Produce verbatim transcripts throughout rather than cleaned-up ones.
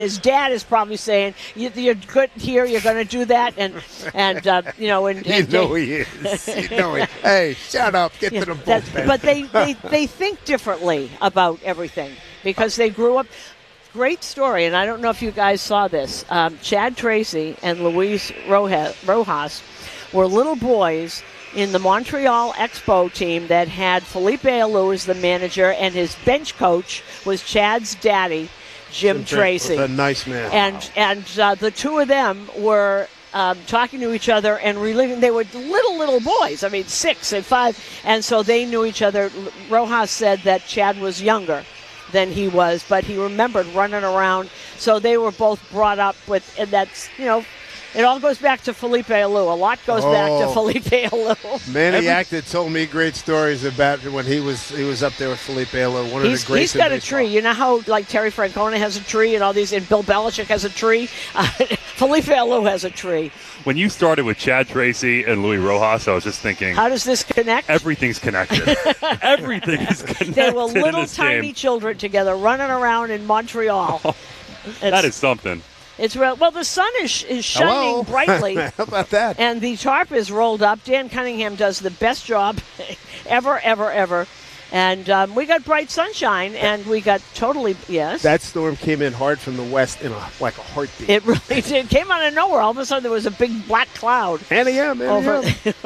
his dad is probably saying, you, "You're good here. You're going to do that," and and uh, you know, and, you and know he is. You know he. Hey, shut up. Get yeah, to the bullpen. But they, they they think differently about everything because they grew up. Great story, and I don't know if you guys saw this. Um, Chad Tracy and Luis Rojas were little boys in the Montreal Expo team that had Felipe Alou as the manager, and his bench coach was Chad's daddy, Jim Tracy. A nice man. And wow. and uh, the two of them were um, talking to each other and reliving. They were little little boys. I mean, six and five, and so they knew each other. Rojas said that Chad was younger than he was, but he remembered running around. So they were both brought up with, and that's, you know, it all goes back to Felipe Alou. A lot goes oh, back to Felipe Alou. Manny Every, Acton told me great stories about when he was he was up there with Felipe Alou. One of he's, the greats. He's got in a baseball. tree. You know how like Terry Francona has a tree and all these, and Bill Belichick has a tree. Uh, Felipe Alou has a tree. When you started with Chad Tracy and Luis Rojas, I was just thinking, how does this connect? Everything's connected. Everything is connected. They were little tiny game. children together running around in Montreal. Oh, that is something. It's real. Well, the sun is is shining Hello. brightly. How about that? And the tarp is rolled up. Dan Cunningham does the best job ever, ever, ever. And um, we got bright sunshine, and we got totally, yes. That storm came in hard from the west in a, like a heartbeat. It really did. It came out of nowhere. All of a sudden, there was a big black cloud. And yeah, man. Over.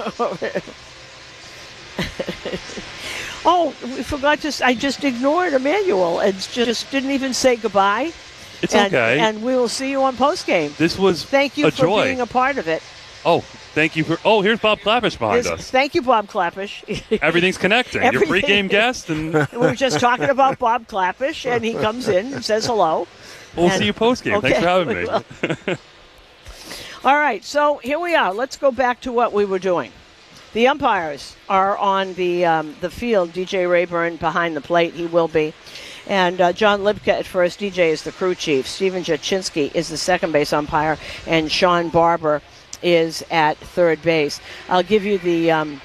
Oh, we forgot to. I just ignored Emmanuel and just didn't even say goodbye. It's and, okay. And we will see you on postgame. This was Thank you a for joy. being a part of it. Oh, thank you for. Oh, here's Bob Clappish behind Here's, us. Thank you, Bob Clappish. Everything's connecting. Everything. Your pregame guest, and we were just talking about Bob Clappish, and he comes in and says hello. We'll and, see you postgame. Okay, Thanks for having me. All right, so here we are. Let's go back to what we were doing. The umpires are on the um, the field. D J Rayburn behind the plate. He will be. And uh, John Lipka at first. D J is the crew chief. Stephen Jaczynski is the second base umpire. And Sean Barber is at third base. I'll give you the um,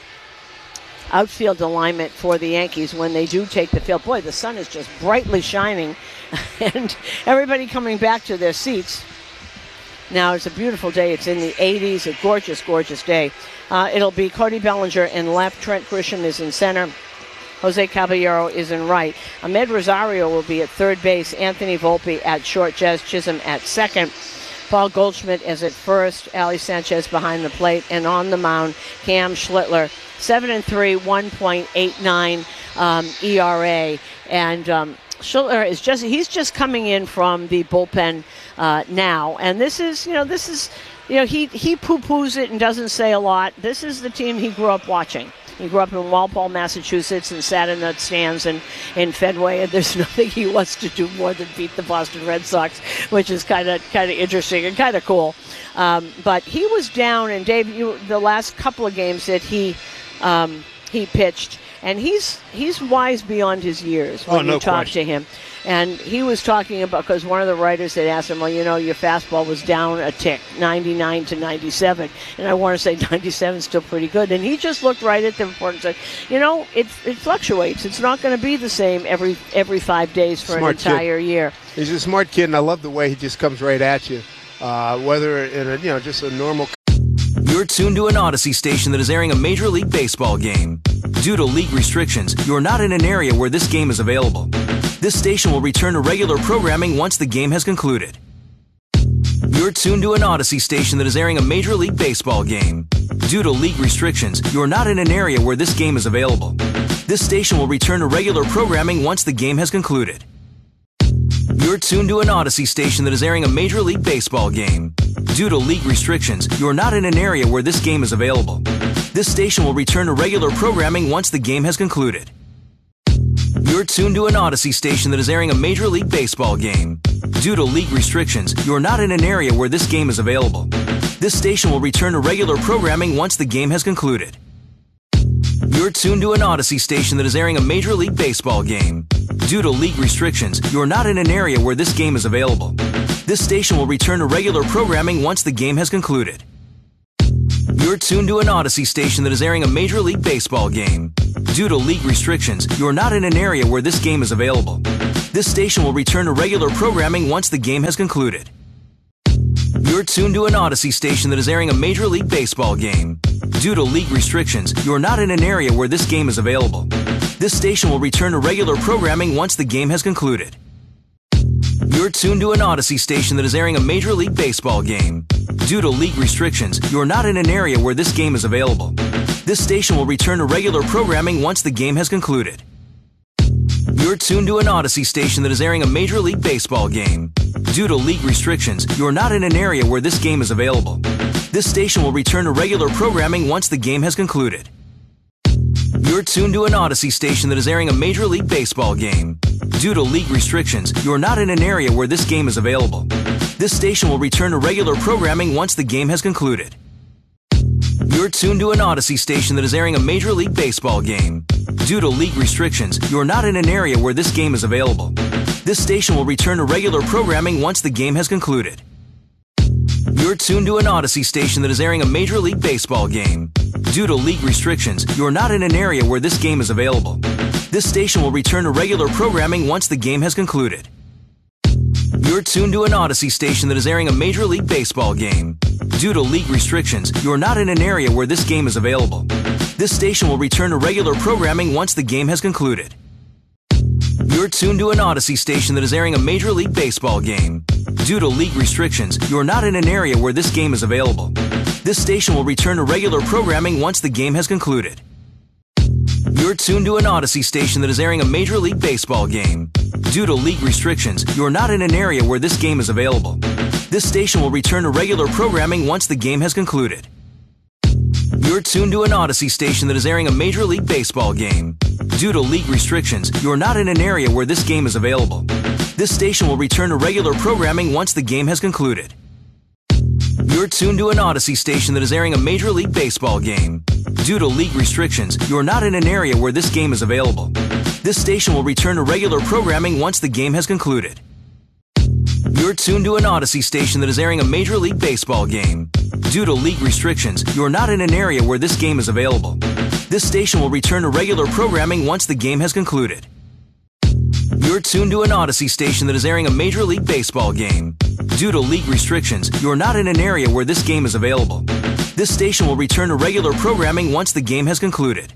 outfield alignment for the Yankees when they do take the field. Boy, the sun is just brightly shining. And everybody coming back to their seats. Now, it's a beautiful day. It's in the eighties, a gorgeous, gorgeous day. Uh, it'll be Cody Bellinger in left. Trent Grisham is in center. Jose Caballero is in right. Ahmed Rosario will be at third base. Anthony Volpe at short. Jazz Chisholm at second. Paul Goldschmidt is at first. Ali Sanchez behind the plate. And on the mound, Cam Schlittler. seven and three, one point eight nine um, E R A. And um, Schlittler is just, he's just coming in from the bullpen uh, now. And this is, you know, this is, you know, he, he poo-poos it and doesn't say a lot. This is the team he grew up watching. He grew up in Walpole, Massachusetts, and sat in the stands in, in Fenway, and there's nothing he wants to do more than beat the Boston Red Sox, which is kind of kind of interesting and kind of cool. Um, but he was down, and Dave, you, the last couple of games that he um, he pitched, and he's he's wise beyond his years when oh, no you talk question. to him. And he was talking about, because one of the writers had asked him, well, you know, your fastball was down a tick, ninety-nine to ninety-seven. And I want to say ninety-seven is still pretty good. And he just looked right at the report and said, you know, it it fluctuates. It's not going to be the same every every five days for Smart an entire kid. year. He's a smart kid, and I love the way he just comes right at you, uh, whether in a, you know, just a normal. You're tuned to an Odyssey station that is airing a Major League Baseball game. Due to league restrictions, you're not in an area where this game is available. This station will return to regular programming once the game has concluded. You're tuned to an Odyssey station that is airing a Major League Baseball game. Due to league restrictions, you're not in an area where this game is available. This station will return to regular programming once the game has concluded. You're tuned to an Odyssey station that is airing a Major League Baseball game. Due to league restrictions, you're not in an area where this game is available. This station will return to regular programming once the game has concluded. You're tuned to an Odyssey station that is airing a Major League Baseball game. Due to league restrictions, you're not in an area where this game is available. This station will return to regular programming once the game has concluded. You're tuned to an Odyssey station that is airing a Major League Baseball game. Due to league restrictions, you're not in an area where this game is available. This station will return to regular programming once the game has concluded. You're tuned to an Odyssey station that is airing a Major League Baseball game. Due to league restrictions, you're not in an area where this game is available. This station will return to regular programming once the game has concluded. You're tuned to an Odyssey station that is airing a Major League Baseball game. Due to league restrictions, you're not in an area where this game is available. This station will return to regular programming once the game has concluded. You're tuned to an Odyssey station that is airing a Major League Baseball game. Due to league restrictions, you're not in an area where this game is available. This station will return to regular programming once the game has concluded. You're tuned to an Odyssey station that is airing a Major League Baseball game. Due to league restrictions, you're not in an area where this game is available. This station will return to regular programming once the game has concluded. You're tuned to an Odyssey station that is airing a Major League Baseball game. Due to league restrictions, you're not in an area where this game is available. This station will return to regular programming once the game has concluded. You're tuned to an Odyssey station that is airing a Major League Baseball game. Due to league restrictions, you're not in an area where this game is available. This station will return to regular programming once the game has concluded. You're tuned to an Odyssey station that is airing a Major League Baseball game. Due to league restrictions, you're not in an area where this game is available. This station will return to regular programming once the game has concluded. You're tuned to an Odyssey station that is airing a Major League Baseball game. Due to league restrictions, you're not in an area where this game is available. This station will return to regular programming once the game has concluded. You're tuned to an Odyssey station that is airing a Major League Baseball game. Due to league restrictions, you're not in an area where this game is available. This station will return to regular programming once the game has concluded. You're tuned to an Odyssey station that is airing a Major League Baseball game. Due to league restrictions, you're not in an area where this game is available. This station will return to regular programming once the game has concluded. You're tuned to an Odyssey station that is airing a Major League Baseball game. Due to league restrictions, you're not in an area where this game is available. This station will return to regular programming once the game has concluded. You're tuned to an Odyssey station that is airing a Major League Baseball game. Due to league restrictions, you're not in an area where this game is available. This station will return to regular programming once the game has concluded. You're tuned to an Odyssey station that is airing a Major League Baseball game. Due to league restrictions, you're not in an area where this game is available. This station will return to regular programming once the game has concluded. You're tuned to an Odyssey station that is airing a Major League Baseball game. Due to league restrictions, you're not in an area where this game is available. This station will return to regular programming once the game has concluded.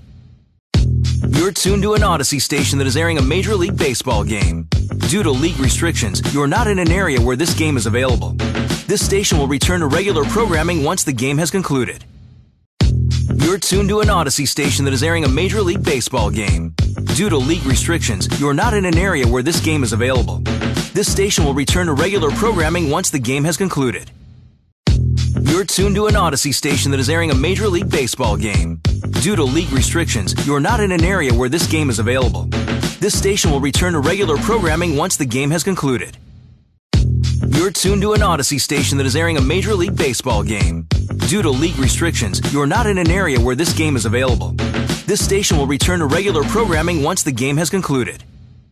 You're tuned to an Odyssey station that is airing a Major League Baseball game. Due to league restrictions, you're not in an area where this game is available. This station will return to regular programming once the game has concluded. You're tuned to an Odyssey station that is airing a Major League Baseball game. Due to league restrictions, you're not in an area where this game is available. This station will return to regular programming once the game has concluded. You're tuned to an Odyssey station that is airing a Major League Baseball game. Due to league restrictions, you're not in an area where this game is available. This station will return to regular programming once the game has concluded. You're tuned to an Odyssey station that is airing a Major League Baseball game. Due to league restrictions, you're not in an area where this game is available. This station will return to regular programming once the game has concluded.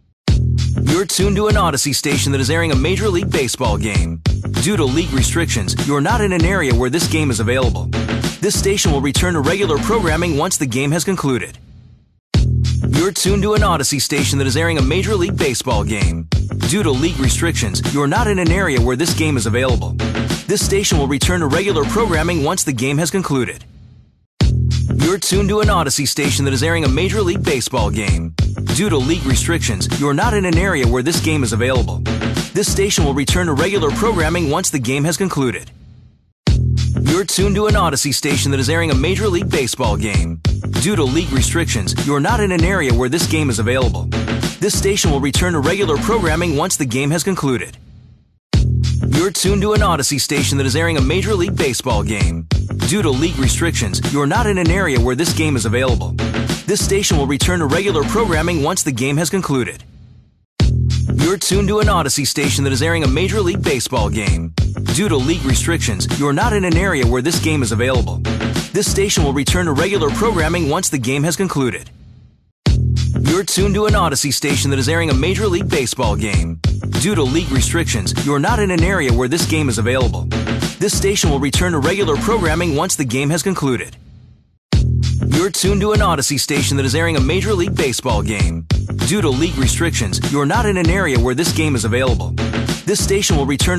You're tuned to an Odyssey station that is airing a Major League Baseball game. Due to league restrictions, you're not in an area where this game is available. This station will return to regular programming once the game has concluded. You're tuned to an Odyssey station that is airing a Major League Baseball game. Due to league restrictions, you're not in an area where this game is available. This station will return to regular programming once the game has concluded. You're tuned to an Odyssey station that is airing a Major League Baseball game. Due to league restrictions, you're not in an area where this game is available. This station will return to regular programming once the game has concluded. You're tuned to an Odyssey station that is airing a Major League Baseball game. Due to league restrictions, you're not in an area where this game is available. This station will return to regular programming once the game has concluded. You're tuned to an Odyssey station that is airing a Major League Baseball game. Due to league restrictions, you're not in an area where this game is available. This station will return to regular programming once the game has concluded. You're tuned to an Odyssey station that is airing a Major League Baseball game. Due to league restrictions, you're not in an area where this game is available. This station will return to regular programming once the game has concluded. You're tuned to an Odyssey station that is airing a Major League Baseball game. Due to league restrictions, you're not in an area where this game is available. This station will return to regular programming once the game has concluded. You're tuned to an Odyssey station that is airing a Major League Baseball game. Due to league restrictions, you're not in an area where this game is available. This station will return